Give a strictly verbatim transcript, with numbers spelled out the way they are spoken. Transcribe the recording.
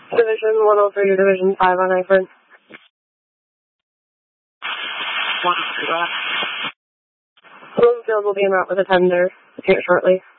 Division one oh three to Division five on Iford. Bloomfield will be en route with a tender here shortly.